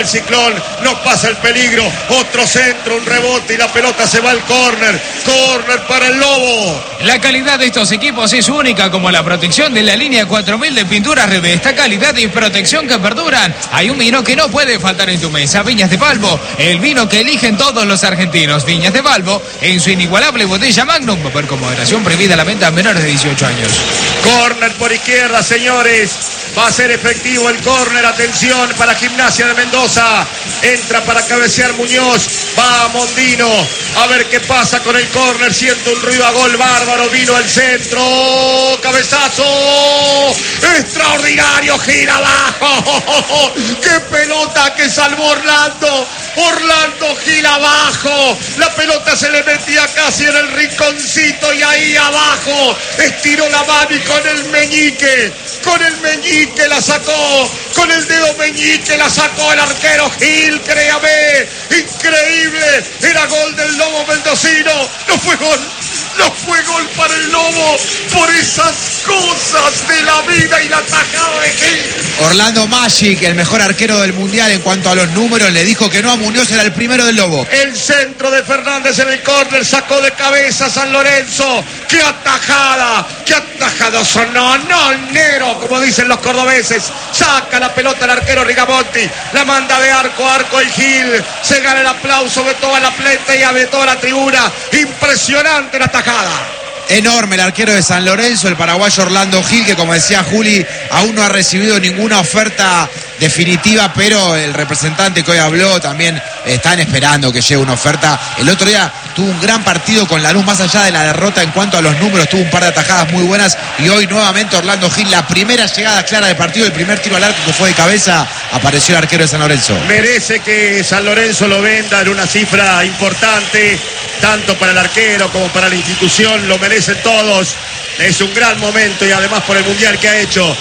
El Ciclón no pasa el peligro, otro centro, un rebote y la pelota se va al córner para el Lobo. La calidad de estos equipos es única, como la protección de la línea 4000 de pinturas Rebe. Esta calidad y protección que perduran. Hay un vino que no puede faltar en tu mesa, Viñas de Valvo, el vino que eligen todos los argentinos. Viñas de Valvo, en su inigualable botella Magnum, por moderación prohibida la venta a menores de 18 años. Córner por izquierda, señores. Va a ser efectivo el córner, atención para Gimnasia de Mendoza. Entra para cabecear Muñoz, va Mondino. A ver qué pasa con el córner, siento un ruido a gol bárbaro, vino el centro, cabezazo, extraordinario, gira abajo. ¡Qué pelota que salvó Orlando! Orlando gira abajo, la pelota se le metía casi en el rinconcito y ahí abajo estiró la mano y con el meñique la sacó, con el dedo meñique la sacó el arquero Gil, créame, increíble, era gol del Lobo mendocino, no fue gol para el Lobo por esas cosas de la vida y la tajada de Gil. Orlando Magic, el mejor arquero del mundial en cuanto a los números, le dijo que no a Muñoz, era el primero del Lobo. El centro de Fernández en el córner, sacó de cabeza San Lorenzo. ¡Qué atajada! Sonó, Nero, como dicen los cordobeses. Saca la pelota el arquero Rigamonti, la manda de arco a arco el Gil. Se gana el aplauso de toda la platea y de toda la tribuna. Impresionante la atajada. Enorme el arquero de San Lorenzo, el paraguayo Orlando Gil, que como decía Juli, aún no ha recibido ninguna oferta definitiva, pero el representante que hoy habló también están esperando que llegue una oferta. El otro día tuvo un gran partido con Lanús, más allá de la derrota en cuanto a los números, tuvo un par de atajadas muy buenas y hoy nuevamente Orlando Gil, la primera llegada clara del partido, el primer tiro al arco que fue de cabeza, apareció el arquero de San Lorenzo. Merece que San Lorenzo lo venda en una cifra importante, tanto para el arquero como para la institución, lo merecen todos. Es un gran momento y además por el mundial que ha hecho.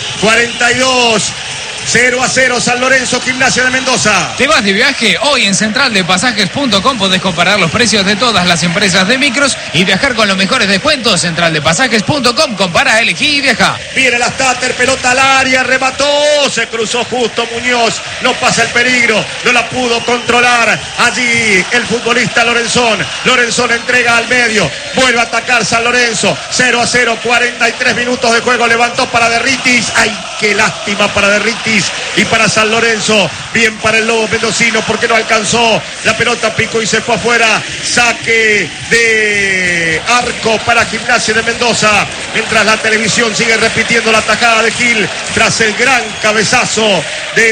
42-0-0 San Lorenzo, Gimnasia de Mendoza. ¿Te vas de viaje? Hoy en centraldepasajes.com podés comparar los precios de todas las empresas de micros y viajar con los mejores descuentos. Centraldepasajes.com, compara, elegí y viaja. Viene la Stater, pelota al área, remató, se cruzó justo Muñoz, no pasa el peligro, no la pudo controlar allí el futbolista Lorenzón entrega al medio, vuelve a atacar San Lorenzo, 0-0, 43 minutos de juego, levantó para Derritis, ay, qué lástima para Derritis y para San Lorenzo, bien para el Lobo mendocino porque no alcanzó, la pelota picó y se fue afuera, saque de arco para Gimnasia de Mendoza, mientras la televisión sigue repitiendo la tajada de Gil tras el gran cabezazo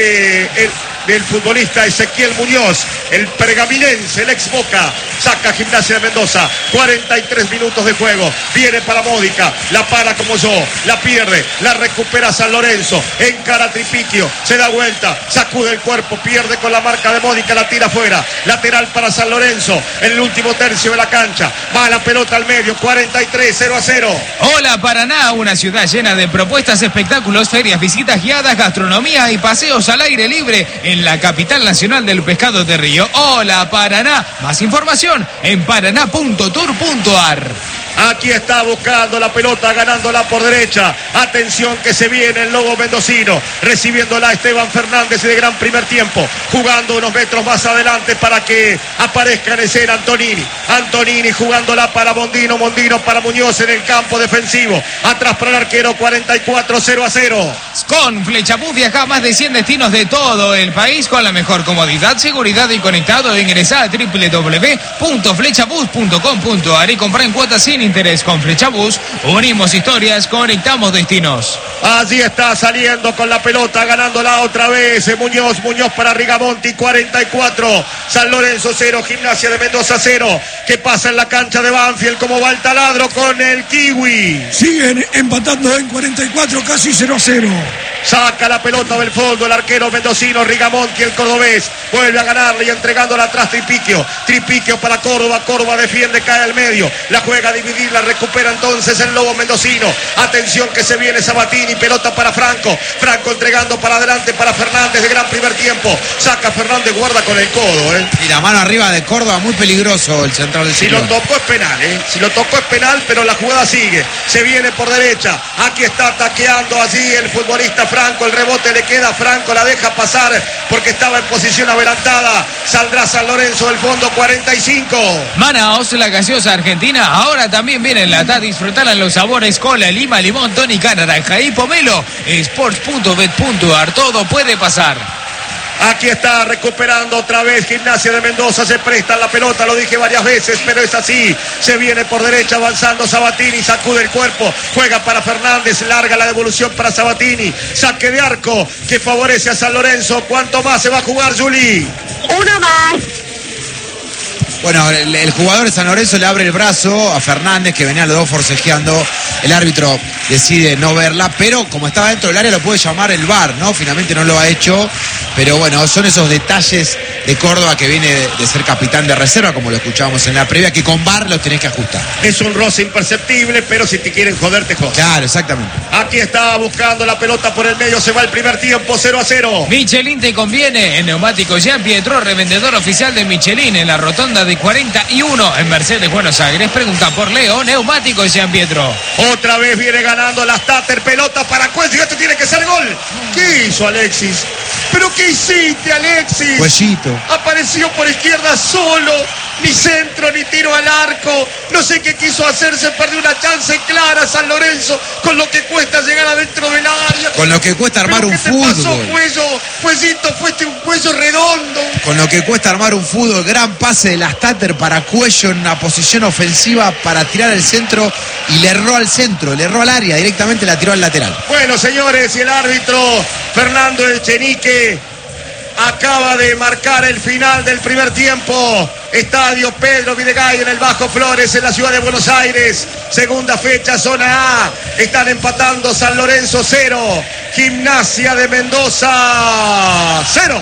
del futbolista Ezequiel Muñoz, el pergaminense, el ex Boca, saca Gimnasia de Mendoza, 43 minutos de juego, viene para Módica, la para como yo, la pierde, la recupera San Lorenzo, encara a Tripiquio, se da vuelta, sacude el cuerpo, pierde con la marca de Módica, la tira afuera, lateral para San Lorenzo, en el último tercio de la cancha, va la pelota al medio, 43-0-0. Hola Paraná, una ciudad llena de propuestas, espectáculos, ferias, visitas guiadas, gastronomía y paseos al aire libre en la capital nacional del pescado de río. Hola Paraná, más información en paraná.tour.ar. Aquí está buscando la pelota, ganándola por derecha. Atención que se viene el Lobo mendocino. Recibiéndola Esteban Fernández de gran primer tiempo. Jugando unos metros más adelante para que aparezca en escena Antonini. Antonini jugándola para Mondino. Mondino para Muñoz en el campo defensivo. Atrás para el arquero, 44-0-0. Con Flechabús viaja a más de 100 destinos de todo el país con la mejor comodidad, seguridad y conectado. Ingresá a www.flechabus.com.ar y compra en cuotas sin interés. Con Flechabús unimos historias, conectamos destinos. Allí está saliendo con la pelota, ganándola otra vez Muñoz para Rigamonti, 44, San Lorenzo 0, Gimnasia de Mendoza 0. ¿Qué pasa en la cancha de Banfield? ¿Cómo va el taladro con el Kiwi? Siguen empatando en 44, casi 0-0. Saca la pelota del fondo el arquero mendocino Rigamonti, el cordobés, vuelve a ganarle y entregándola atrás Tripiquio para Córdoba, Córdoba defiende, cae al medio, la juega a dividir, la recupera entonces el Lobo mendocino. Atención que se viene Sabatini, pelota para Franco entregando para adelante para Fernández de gran primer tiempo, saca Fernández, guarda con el codo, y la mano arriba de Córdoba, muy peligroso el central del Ciclón. Si lo tocó es penal, pero la jugada sigue, se viene por derecha, aquí está taqueando allí el futbolista Franco, el rebote le queda a Franco, la deja pasar porque estaba en posición adelantada. Saldrá San Lorenzo del fondo, 45. Manaos, la gaseosa argentina, ahora también viene en lata. Disfrutar los sabores cola, lima, limón, tónica, naranja y pomelo. Sports.bet.ar, todo puede pasar. Aquí está recuperando otra vez Gimnasia de Mendoza, se presta la pelota, lo dije varias veces, pero es así. Se viene por derecha avanzando Sabatini, sacude el cuerpo, juega para Fernández, larga la devolución para Sabatini. Saque de arco que favorece a San Lorenzo. ¿Cuánto más se va a jugar, Juli? Uno más. Bueno, el jugador de San Lorenzo le abre el brazo a Fernández, que venía los dos forcejeando. El árbitro decide no verla, pero como estaba dentro del área lo puede llamar el VAR, ¿no? Finalmente no lo ha hecho, pero bueno, son esos detalles de Córdoba que viene de ser capitán de reserva, como lo escuchábamos en la previa, que con VAR los tenés que ajustar. Es un roce imperceptible, pero si te quieren joder, te joden. Claro, exactamente. Aquí está buscando la pelota por el medio, se va el primer tiempo, 0-0. Michelin te conviene. En Neumáticos Jean Pietro, revendedor oficial de Michelin en la rotonda de 41 en Mercedes, Buenos Aires. Pregunta por Leo, Neumáticos Jean Pietro. Otra vez viene ganando la Stater, pelota para Cuello, esto tiene que ser gol. ¿Qué hizo Alexis? ¿Pero qué hiciste, Alexis? Cuellito. Apareció por izquierda solo, ni centro, ni tiro al arco. No sé qué quiso hacer, se perdió una chance clara San Lorenzo, con lo que cuesta llegar adentro del área. Con lo que cuesta armar un fútbol. ¿Qué te pasó, Cuello? Cuellito, fuiste un Cuello redondo. Con lo que cuesta armar un fútbol, gran pase de la Stater para Cuello en una posición ofensiva para tirar al centro y le erró al centro, le erró al área, directamente la tiró al lateral. Bueno, señores, y el árbitro Fernando Echenique acaba de marcar el final del primer tiempo. Estadio Pedro Videgay en el Bajo Flores, en la ciudad de Buenos Aires. Segunda fecha, zona A. Están empatando San Lorenzo 0, Gimnasia de Mendoza 0.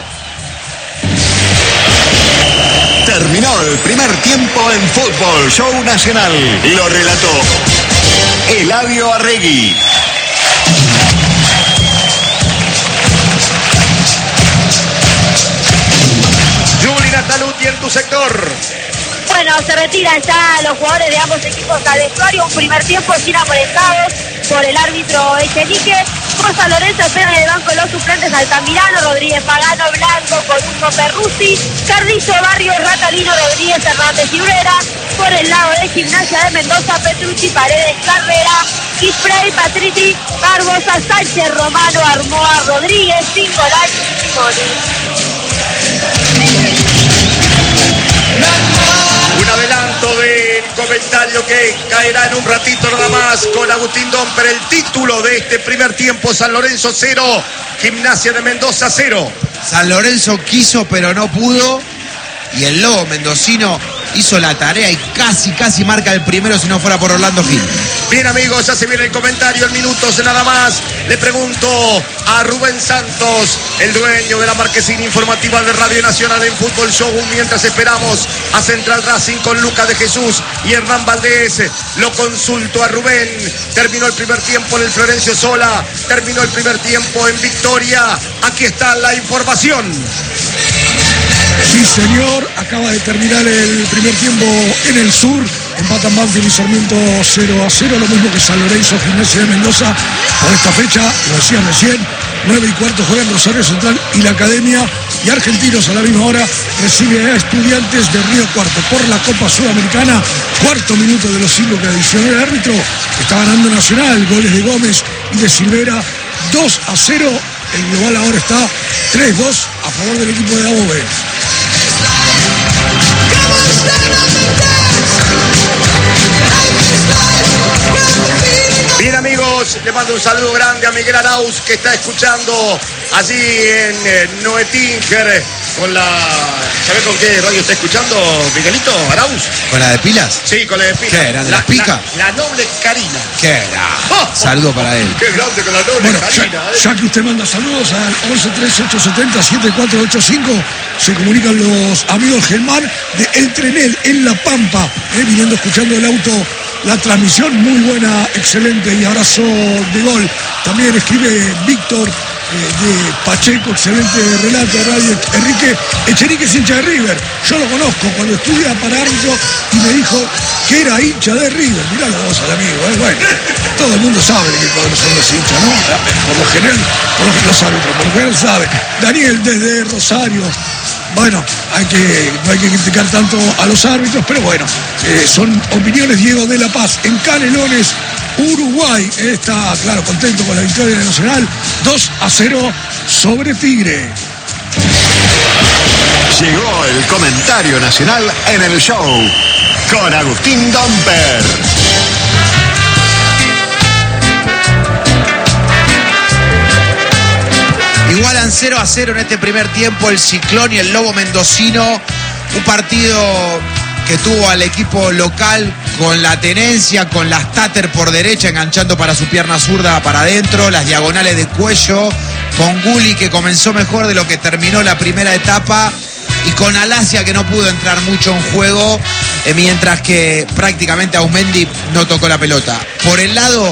Terminó el primer tiempo en Fútbol Show Nacional. Lo relató Eladio Arregui. Juli Nataluti en tu sector. Bueno, se retiran ya los jugadores de ambos equipos al vestuario. Un primer tiempo sin amonestados por el árbitro Echenique. Por San Lorenzo esperan en el banco los suplentes Altamirano, Rodríguez Pagano, Blanco, Coruso Perruzzi, Carrillo Barrios, Ratalino, Rodríguez, Hernández y Urera. Por el lado de Gimnasia de Mendoza, Petrucci, Paredes, Carrera, Quisprey, Patrici, Barbosa, Sánchez, Romano, Armoa, Rodríguez, Cingolán y Simoni. Un adelanto del comentario que caerá en un ratito nada más con Agustín Domper. El título de este primer tiempo: San Lorenzo 0, Gimnasia de Mendoza 0. San Lorenzo quiso pero no pudo, y el lobo mendocino hizo la tarea y casi marca el primero si no fuera por Orlando Gil. Bien, amigos, ya se viene el comentario en minutos nada más. Le pregunto a Rubén Santos, el dueño de la marquesina informativa de Radio Nacional en Fútbol Show, mientras esperamos a Central Racing con Lucas de Jesús y Hernán Valdés. Lo consulto a Rubén. Terminó el primer tiempo en el Florencio Sola, terminó el primer tiempo en Victoria. Aquí está la información. Sí, señor, acaba de terminar el primer tiempo en el sur. Empatan Banfield y Sarmiento 0-0, lo mismo que San Lorenzo, Gimnasia de Mendoza. Por esta fecha, lo decía recién, 9:15 juegan Rosario Central y la Academia. Y Argentinos a la misma hora recibe a Estudiantes de Río Cuarto por la Copa Sudamericana. Cuarto minuto de los 5 que adicionó el árbitro. Está ganando Nacional, goles de Gómez y de Silvera, 2-0. El global ahora está 3-2 a favor del equipo de Above. Bien, amigos, le mando un saludo grande a Miguel Arauz, que está escuchando allí en Noetinger con la... ¿Sabes con qué radio está escuchando, Miguelito Arauz? ¿Con la de pilas? Sí, con la de pilas. ¿Qué eran, las picas? La noble Karina. ¿Qué era? Saludo para él. Qué grande con la noble Bueno, Karina. ya que usted manda saludos al 113870-7485, se comunican los amigos Germán de El Trenel en La Pampa, viniendo escuchando el auto, la transmisión muy buena, excelente, y abrazo de gol. También escribe Víctor de Pacheco, excelente relato, radio. Enrique Echenique es hincha de River. Yo lo conozco cuando estudia para árbitro y me dijo que era hincha de River. Mirá la voz al amigo, bueno. Todo el mundo sabe que cuando son los hinchas, ¿no? Por lo general, los árbitros, por lo general sabe. Daniel desde Rosario. Bueno, no hay que criticar tanto a los árbitros, pero bueno, son opiniones. Diego de la Paz, en Canelones, Uruguay, está, claro, contento con la victoria de Nacional, 2-0 sobre Tigre. Llegó el comentario nacional en el show con Agustín Domper. Igualan 0-0 en este primer tiempo el Ciclón y el Lobo Mendocino. Un partido que tuvo al equipo local con la tenencia, con las Tater por derecha, enganchando para su pierna zurda para adentro, las diagonales de Cuello, con Gulli que comenzó mejor de lo que terminó la primera etapa, y con Alasia que no pudo entrar mucho en juego, mientras que prácticamente Aumendi no tocó la pelota. Por el lado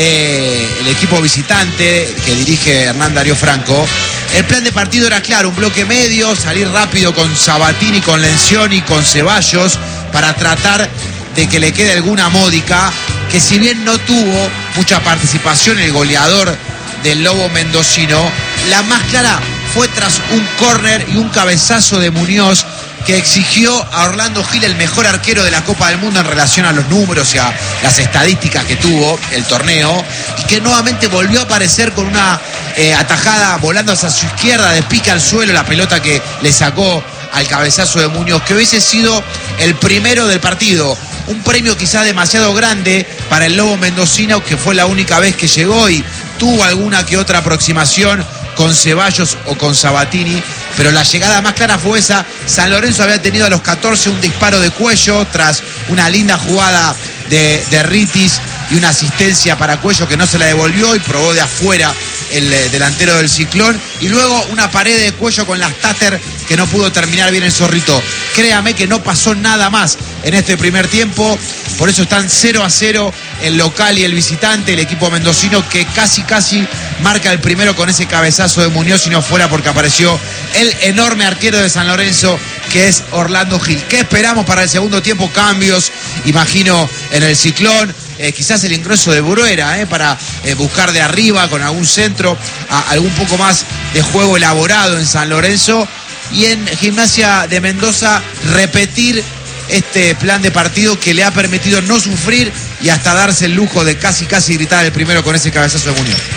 del equipo visitante que dirige Hernán Darío Franco, el plan de partido era claro: un bloque medio, salir rápido con Sabatini, con Lencioni, con Ceballos, para tratar de que le quede alguna módica, que si bien no tuvo mucha participación el goleador del Lobo Mendocino, la más clara fue tras un córner y un cabezazo de Muñoz, que exigió a Orlando Gil, el mejor arquero de la Copa del Mundo en relación a los números y a las estadísticas que tuvo el torneo, y que nuevamente volvió a aparecer con una atajada volando hacia su izquierda, de pica al suelo, la pelota que le sacó al cabezazo de Muñoz, que hubiese sido el primero del partido. Un premio quizás demasiado grande para el Lobo Mendocino, que fue la única vez que llegó y tuvo alguna que otra aproximación con Ceballos o con Sabatini, pero la llegada más clara fue esa. San Lorenzo había tenido a los 14 un disparo de Cuello tras una linda jugada de Ritis y una asistencia para Cuello que no se la devolvió y probó de afuera el delantero del Ciclón, y luego una pared de Cuello con las Tater que no pudo terminar bien el Zorrito. Créame que no pasó nada más en este primer tiempo, por eso están 0-0 el local y el visitante, el equipo mendocino, que casi marca el primero con ese cabezazo de Muñoz, si no fuera porque apareció el enorme arquero de San Lorenzo, que es Orlando Gil. ¿Qué esperamos para el segundo tiempo? Cambios, imagino, en el Ciclón. Quizás el ingreso de Bruera para buscar de arriba con algún centro, algún poco más de juego elaborado en San Lorenzo, y en Gimnasia de Mendoza repetir este plan de partido que le ha permitido no sufrir y hasta darse el lujo de casi gritar el primero con ese cabezazo de Muñoz.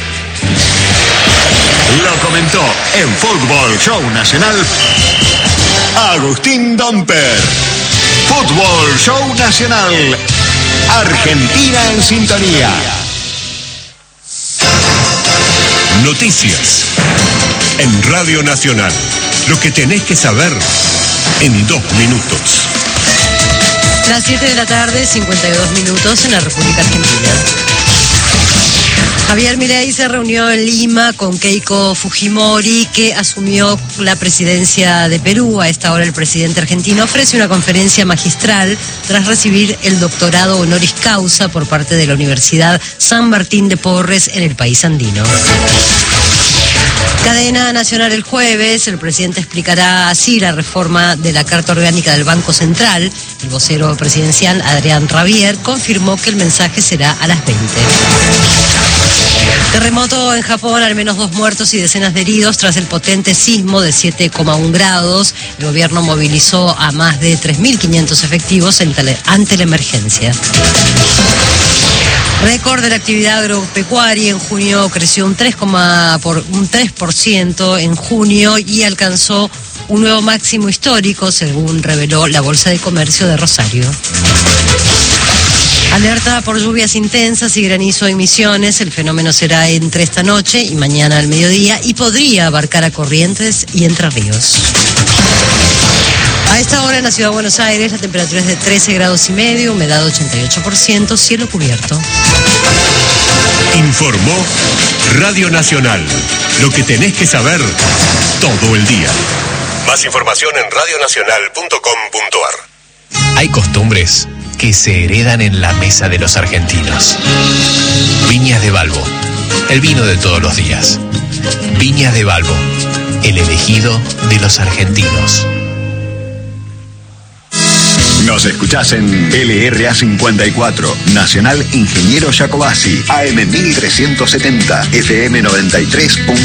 Lo comentó en Fútbol Show Nacional Agustín Domper. Fútbol Show Nacional. Argentina en sintonía. Noticias en Radio Nacional. Lo que tenés que saber en 2 minutos. Las 7 de la tarde, 52 minutos en la República Argentina. Javier Milei se reunió en Lima con Keiko Fujimori, que asumió la presidencia de Perú. A esta hora el presidente argentino ofrece una conferencia magistral tras recibir el doctorado honoris causa por parte de la Universidad San Martín de Porres en el país andino. Cadena nacional el jueves, el presidente explicará así la reforma de la Carta Orgánica del Banco Central. El vocero presidencial, Adrián Rabier, confirmó que el mensaje será a las 20. Terremoto en Japón, al menos 2 muertos y decenas de heridos tras el potente sismo de 7,1 grados. El gobierno movilizó a más de 3.500 efectivos ante la emergencia. Récord de la actividad agropecuaria en junio creció un 3% en junio y alcanzó un nuevo máximo histórico, según reveló la Bolsa de Comercio de Rosario. Alerta por lluvias intensas y granizo en Misiones. El fenómeno será entre esta noche y mañana al mediodía y podría abarcar a Corrientes y Entre Ríos. A esta hora en la Ciudad de Buenos Aires la temperatura es de 13,5 grados, humedad 88%, cielo cubierto. Informó Radio Nacional. Lo que tenés que saber todo el día. Más información en radionacional.com.ar. Hay costumbres que se heredan en la mesa de los argentinos. Viñas de Balbo, el vino de todos los días. Viñas de Balbo, el elegido de los argentinos. Nos escuchás en LRA 54, Nacional Ingeniero Jacobasi, AM 1370, FM 93.